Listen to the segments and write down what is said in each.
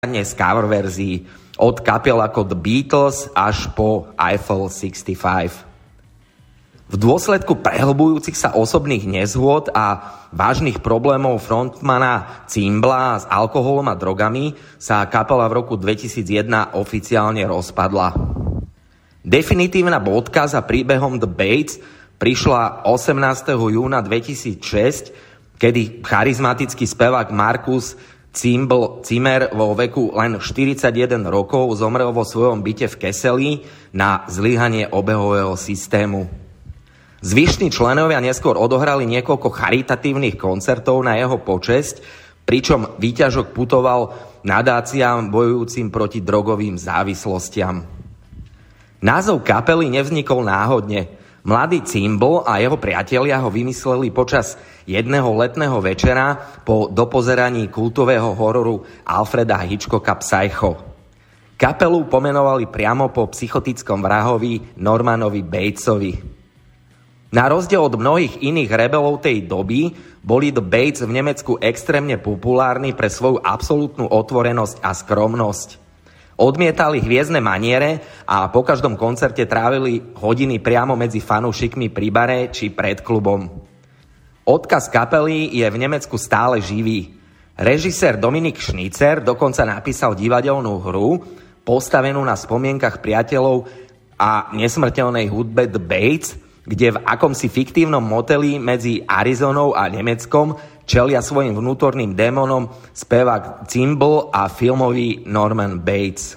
z cover verzií od kapiel ako The Beatles až po Eiffel 65. V dôsledku prehlbujúcich sa osobných nezhôd a vážnych problémov frontmana Cimbla s alkoholom a drogami sa kapela v roku 2001 oficiálne rozpadla. Definitívna bodka za príbehom The Bates prišla 18. júna 2006, kedy charizmatický spevák Markus Zimmer vo veku len 41 rokov zomrel vo svojom byte v Keseli na zlyhanie obehového systému. Zvyšní členovia neskôr odohrali niekoľko charitatívnych koncertov na jeho počesť, pričom výťažok putoval nadáciám bojujúcim proti drogovým závislostiam. Názov kapely nevznikol náhodne. Mladý Cimbal a jeho priatelia ho vymysleli počas jedného letného večera po dopozeraní kultového hororu Alfreda Hitchcocka Psycho. Kapelu pomenovali priamo po psychotickom vrahovi Normanovi Batesovi. Na rozdiel od mnohých iných rebelov tej doby boli The Bates v Nemecku extrémne populárni pre svoju absolútnu otvorenosť a skromnosť. Odmietali hviezdne maniere a po každom koncerte trávili hodiny priamo medzi fanúšikmi pri bare či pred klubom. Odkaz kapely je v Nemecku stále živý. Režisér Dominik Schnitzer dokonca napísal divadelnú hru, postavenú na spomienkach priateľov a nesmrteľnej hudbe The Bates, kde v akomsi fiktívnom moteli medzi Arizonou a Nemeckom čelia svojim vnútorným démonom spevák Cimbal a filmový Norman Bates.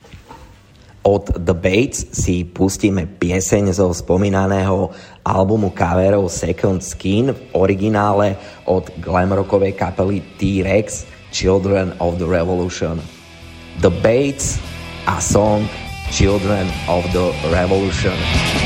Od The Bates si pustíme pieseň zo spomínaného albumu coverov Second Skin v originále od glamrockovej kapely T-Rex Children of the Revolution. The Bates a song Children of the Revolution.